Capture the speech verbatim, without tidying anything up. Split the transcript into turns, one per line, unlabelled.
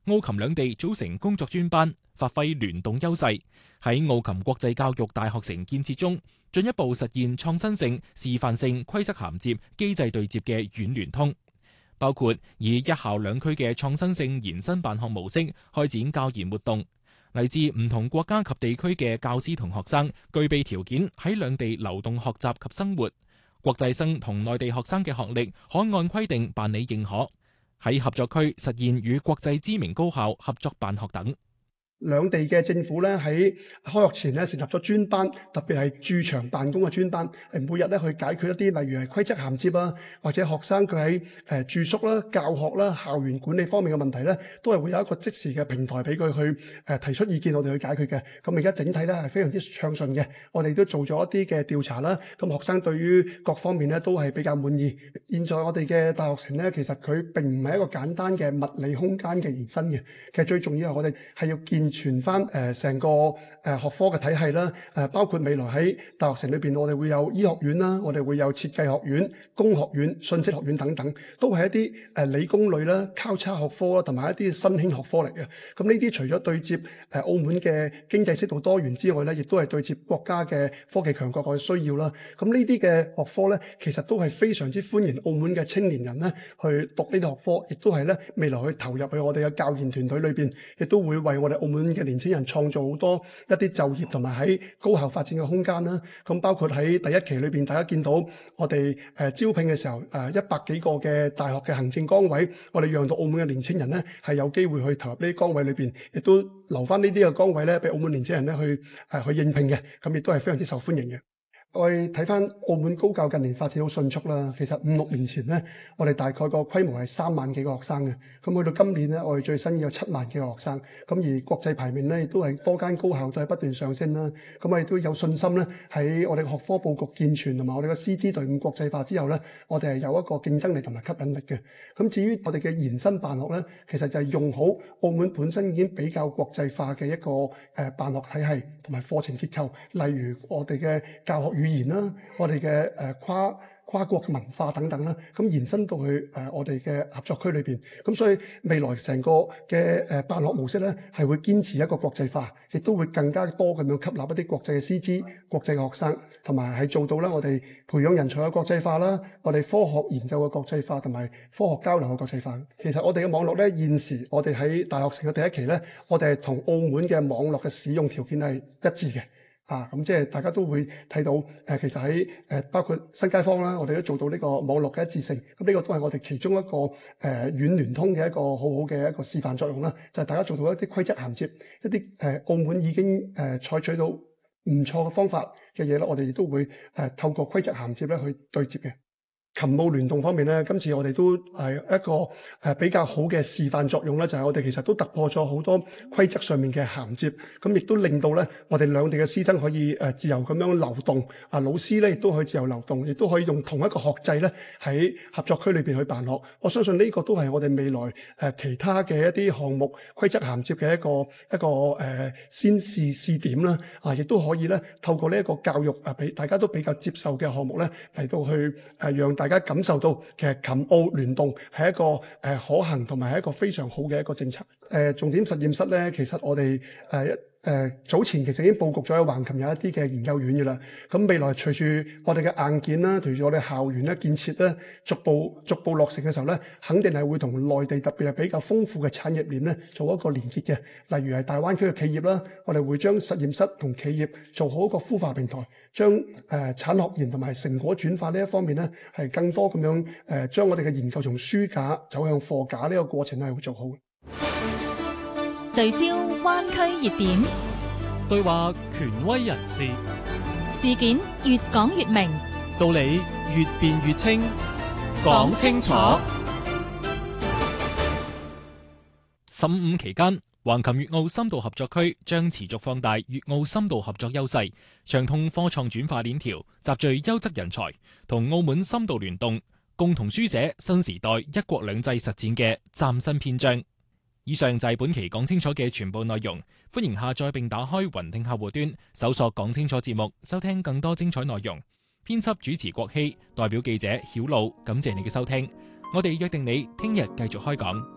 澳琴兩地組成工作專班，發揮聯動優勢，喺澳琴國際教育大學城建設中，進一步實現創新性、示範性規則銜接、機制對接嘅軟聯通，包括以一校兩區嘅創新性延伸辦學模式開展教研活動。嚟自唔同國家及地區嘅教師同學生具備條件喺兩地流動學習及生活。國際生同內地學生嘅學歷可按規定辦理認可，喺合作區實現與國際知名高校合作辦學等。
兩地嘅政府咧喺開學前咧成立咗專班，特別係駐場辦公嘅專班，係每日咧去解決一啲例如係規則銜接啊，或者學生佢喺誒住宿啦、教學啦、校園管理方面嘅問題咧，都係會有一個即時嘅平台俾佢去誒提出意見，我哋去解決嘅。咁而家整體咧係非常之暢順嘅，我哋都做咗一啲嘅調查啦。咁學生對於各方面咧都係比較滿意。現在我哋嘅大學城咧，其實佢並唔係一個簡單嘅物理空間嘅延伸嘅，其實最重要係我哋係要建全翻誒成個誒學科嘅體系啦，誒包括未來喺大學城裏邊，我哋會有醫學院啦，我哋會有設計學院、工學院、信息學院等等，都係一啲誒理工類啦、交叉學科啦，同埋一啲新興學科嚟嘅。咁呢啲除咗對接誒澳門嘅經濟適度多元之外咧，亦都係對接國家嘅科技強國嘅需要啦。咁呢啲嘅學科咧，其實都係非常之歡迎澳門嘅青年人咧去讀呢啲學科，亦都係咧未來去投入去我哋嘅教研團隊裏邊，亦都會為我哋澳門嘅年輕人創造好多一啲就業同埋喺高校發展嘅空間啦。咁包括喺第一期裏邊，大家見到我哋誒招聘嘅時候，誒一百幾個嘅大學嘅行政崗位，我哋讓到澳門嘅年輕人咧係有機會去投入呢啲崗位裏邊，亦都留翻呢啲嘅崗位咧俾澳門年輕人咧去誒去應聘嘅，咁亦都係非常之受歡迎嘅。我哋睇翻澳門高教近年發展好迅速啦，其實五六年前咧，我哋大概個規模係三萬幾個學生嘅，咁去到今年咧，我哋最新有七萬幾個學生，咁而國際排名咧亦都係多間高校都係不斷上升啦，咁我哋都有信心咧喺我哋學科佈局健全同埋我哋嘅師資隊伍國際化之後咧，我哋係有一個競爭力同埋吸引力嘅。咁至於我哋嘅延伸辦學咧，其實就係用好澳門本身已經比較國際化嘅一個誒辦學體系同埋課程結構，例如我哋嘅教學語言啦，我哋嘅誒跨跨國嘅文化等等啦，咁延伸到去誒我哋嘅合作區裏邊，咁所以未來成個嘅誒辦學模式咧，係會堅持一個國際化，亦都會更加多咁樣吸納一啲國際嘅師資、國際嘅學生，同埋係做到咧我哋培養人才嘅國際化啦，我哋科學研究嘅國際化同埋科學交流嘅國際化。其實我哋嘅網絡咧，現時我哋喺大學城嘅第一期咧，我哋係同澳門嘅網絡嘅使用條件係一致嘅。啊，咁即係大家都會睇到，誒、呃、其實喺誒、呃、包括新街坊啦，我哋都做到呢個網絡嘅一致性。咁呢個都係我哋其中一個誒軟聯通嘅一個好好嘅一個示範作用啦。就係、是、大家做到一啲規則銜接，一啲誒、呃、澳門已經誒、呃、採取到唔錯嘅方法嘅嘢咧，我哋亦都會誒、呃、透過規則銜接咧去對接嘅。琴澳聯動方面咧，今次我哋都係一個誒比較好嘅示範作用咧，就係、是、我哋其實都突破咗好多規則上面嘅銜接，咁亦都令到咧我哋兩地嘅師生可以誒自由咁樣流動，啊老師咧亦都可以自由流動，亦都可以用同一個學制咧喺合作區裏邊去辦學。我相信呢個都係我哋未來誒其他嘅一啲項目規則銜接嘅一個一個誒、呃、先試試點啦，啊亦都可以咧透過呢一個教育啊俾大家都比較接受嘅項目咧嚟到去誒、呃、讓大家感受到其實琴澳聯動係一個誒、呃、可行同埋係一個非常好嘅一個政策。誒、呃、重點實驗室咧，其實我哋誒一。呃誒、呃、早前其實已經佈局咗喺橫琴有一啲嘅研究院嘅啦，咁未來隨住我哋嘅硬件啦，隨住我哋校園咧建設咧，逐步逐步落成嘅時候咧，肯定係會同內地特別係比較豐富嘅產業鏈咧做一個連結嘅，例如係大灣區嘅企業啦，我哋會將實驗室同企業做好一個孵化平台，將誒、呃、產學研同埋成果轉化呢一方面咧，係更多咁樣誒、呃、將我哋嘅研究從書架走向貨架呢個過程係會做好。
聚焦灣區熱點，
對話權威人士，
事件越講越明，
道理越辯越清，講清楚。
十五期間，橫琴粵澳深度合作區將持續放大粵澳深度合作優勢，暢通科創轉化鏈條，集聚優質人才，同澳門深度聯動，共同書寫新時代一國兩制實踐嘅嶄新篇章。以上就係本期講清楚嘅全部內容，歡迎下載並打開雲聽客戶端，搜索講清楚節目，收聽更多精彩內容。編輯主持郭希，代表記者曉露，感謝你嘅收聽。我哋約定你聽日繼續開講。